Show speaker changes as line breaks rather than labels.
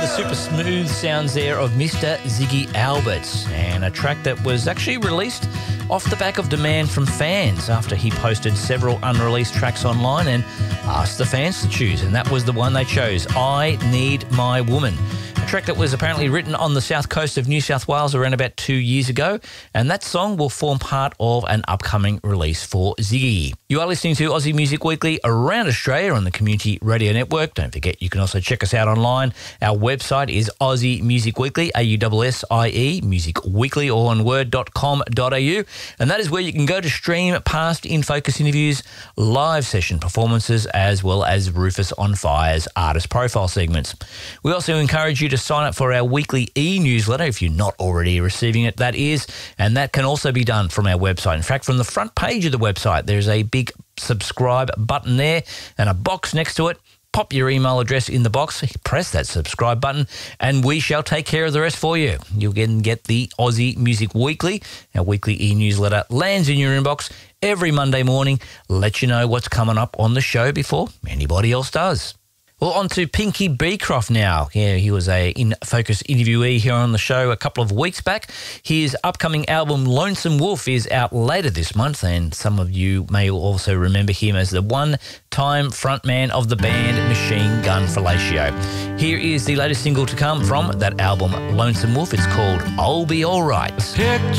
the super smooth sounds there of Mr. Ziggy Albert, and a track that was actually released off the back of demand from fans after he posted several unreleased tracks online and asked the fans to choose, and that was the one they chose, I Need My Woman. A track that was apparently written on the south coast of New South Wales around about 2 years ago, and that song will form part of an upcoming release for Ziggy. You are listening to Aussie Music Weekly around Australia on the Community Radio Network. Don't forget you can also check us out online. Our website is Aussie Music Weekly, AUSSIE, Music Weekly, all one word.com.au, and that is where you can go to stream past In Focus interviews, live session performances, as well as Rufus on Fire's artist profile segments. We also encourage you to sign up for our weekly e-newsletter if you're not already receiving it, that is, and that can also be done from our website. In fact, from the front page of the website, there's a big subscribe button there and a box next to it. Pop your email address in the box, press that subscribe button, and we shall take care of the rest for you. You'll get the Aussie Music Weekly. Our weekly e-newsletter lands in your inbox every Monday morning, let you know what's coming up on the show before anybody else does. Well, on to Pinky Beecroft now. Yeah, he was a In Focus interviewee here on the show a couple of weeks back. His upcoming album, Lonesome Wolf, is out later this month, and some of you may also remember him as the one-time frontman of the band Machine Gun Fellatio. Here is the latest single to come from that album, Lonesome Wolf. It's called I'll Be Alright.